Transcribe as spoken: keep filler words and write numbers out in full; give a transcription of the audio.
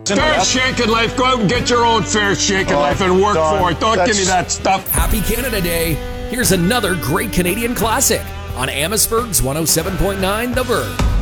Fair shake in life. Go out and get your own fair shake in Oh, life and work Don, for it. Don't give me that's- that stuff. Happy Canada Day. Here's another great Canadian classic on Amherstburg's one oh seven point nine The Verb.